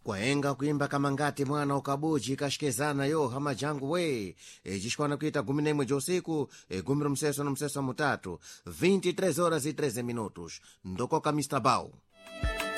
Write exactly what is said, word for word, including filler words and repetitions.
kwaenga kuimba kama ngati mwana ukabuji kashkezana yo hama jangu we ecixikwana kuita gumi na imwe josiku gumi mseso na mseso mutatu vinte e três horas e treze minutos ndokoka mister Bau.